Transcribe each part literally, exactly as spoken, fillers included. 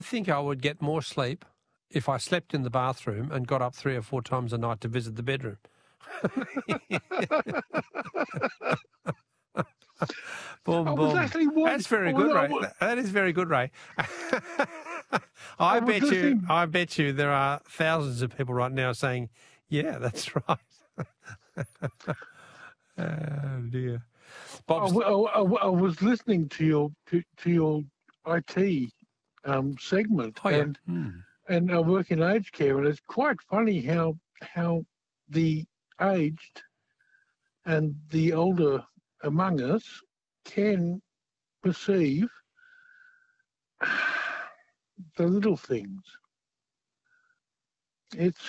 think I would get more sleep if I slept in the bathroom and got up three or four times a night to visit the bedroom. Boom, I was boom. actually wondering- That's very I good, was- I Ray. was- That is very good, Ray. I was bet you. listening- I bet you there are thousands of people right now saying, "Yeah, that's right." Oh dear. I, Bob's, w- I w- I was listening to your to, to your I T um, segment, oh, yeah. and Hmm. and I work in aged care, and it's quite funny how how the aged and the older among us can perceive the little things. It's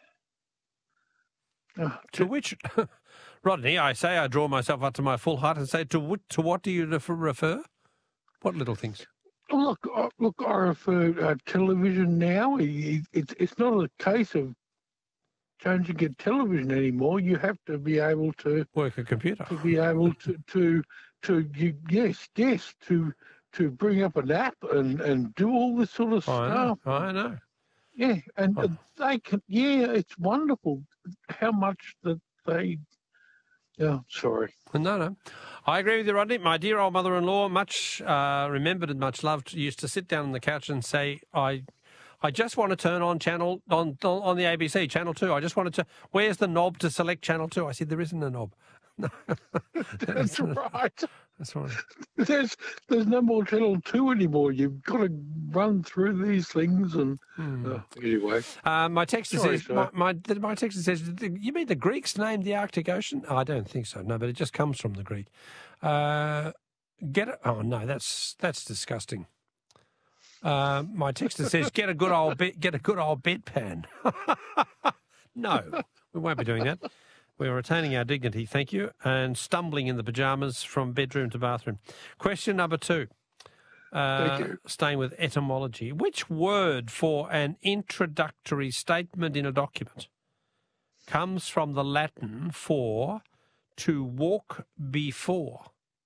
uh, To which, Rodney, I say I draw myself up to my full height and say, to what, to what do you refer- refer? What little things? look, uh, look. I refer uh, television now. It, it, it's not a case of changing a television anymore. You have to be able to Work a computer. to be able to to to you, yes yes to to bring up an app and and do all this sort of I know. stuff. I know. Yeah, and Oh. uh, they can. Yeah, it's wonderful how much that they. Yeah, sorry. No, no. I agree with you, Rodney. My dear old mother-in-law, much uh, remembered and much loved, used to sit down on the couch and say, I I just want to turn on channel on on the A B C, Channel two. I just wanted to, where's the knob to select Channel two? I said, there isn't a knob. That's right. That's right. There's there's no more Channel two anymore. You've got to run through these things and Hmm. uh, anyway. Uh, my texter Sorry, says, sir. my, my, my texter says, you mean the Greeks named the Arctic Ocean? Oh, I don't think so. No, but it just comes from the Greek. Uh, get it? Oh, no, that's that's disgusting. Uh, my texter says, get a good old bed, get a good old bedpan. No, we won't be doing that. We're retaining our dignity, thank you, and stumbling in the pyjamas from bedroom to bathroom. Question number two. Uh, Thank you. Staying with etymology. Which word for an introductory statement in a document comes from the Latin for to walk before?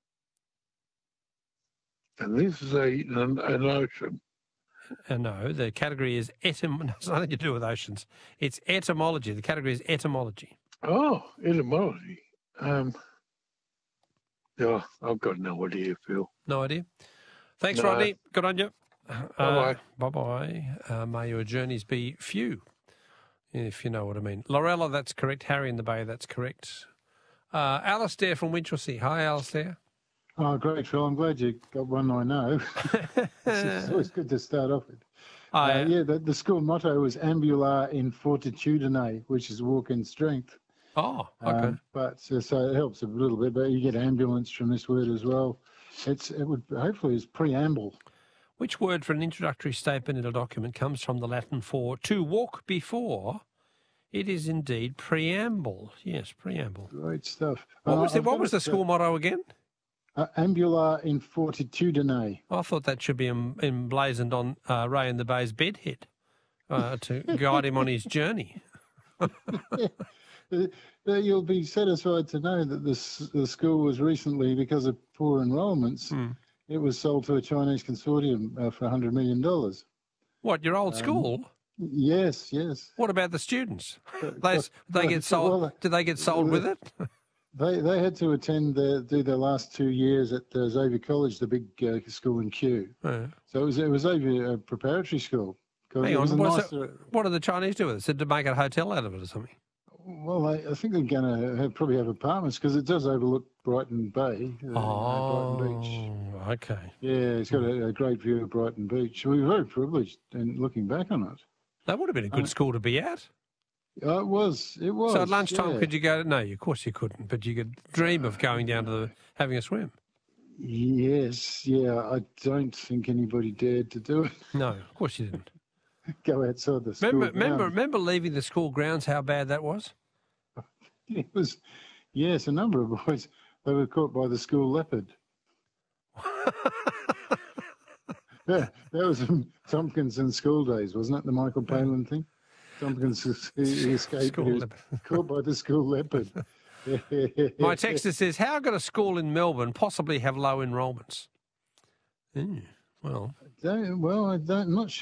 And this is a an, an ocean. Uh, no, the category is etym. It's nothing to do with oceans. It's etymology. The category is etymology. Oh, etymology. Um, yeah, I've got no idea, Phil. No idea. Thanks, No. Rodney. Good on you. Bye-bye. Uh, bye-bye. Uh, may your journeys be few, if you know what I mean. Lorella, that's correct. Harry in the Bay, that's correct. Uh, Alistair from Winchelsea. Hi, Alistair. Oh, great, Phil. I'm glad you got one I know. it's, it's always good to start off with. I, Uh, yeah, the, the school motto was Ambula in Fortitudine, which is walk in strength. Oh, okay. Um, but so, so it helps a little bit, but you get ambulance from this word as well. It's It would hopefully is preamble. Which word for an introductory statement in a document comes from the Latin for to walk before? It is indeed preamble. Yes, preamble. Great stuff. What Uh, was the, I've what got was the it, school motto again? Uh, Ambula in Fortitudine. I thought that should be em- emblazoned on uh, Ray in the Bay's bedhead uh, to guide him on his journey. Uh, uh, You'll be satisfied to know that this the school was recently, because of poor enrolments, Hmm. it was sold to a Chinese consortium uh, for one hundred million dollars. What, your old Um, school? Yes, yes. What about the students? But- They, but- they but- get sold. well, Did they get sold with it? They they had to attend their, do their last two years at uh, Xavier College, the big uh, school in Kew. Yeah. So it was it was Xavier uh, preparatory school. 'Cause Hang it was on, a what's nice, that- uh, What did the Chinese do with it? Said to make a hotel out of it or something? well, I, I think they're going to have, probably have apartments because it does overlook Brighton Bay, uh, Oh, Brighton Beach. okay. Yeah, it's got a, a great view of Brighton Beach. We were very privileged in looking back on it. That would have been a good Uh, school to be at. Uh, it was, it was. So at lunchtime, yeah. could you go? No, of course you couldn't. But you could dream of going down to the having a swim. Yes, yeah. I don't think anybody dared to do it. No, of course you didn't. Go outside the school. Remember, remember, grounds. remember leaving the school grounds? How bad that was. It was, yes, a number of boys. They were caught by the school leopard. Yeah, that was from Tompkinson's school days, wasn't it? The Michael Palin thing. Tompkins he he escaped. School he was leopard. caught by the school leopard. My texter says, "How could a school in Melbourne possibly have low enrolments?" Hmm, well, don't, well, I don't, I'm not sure.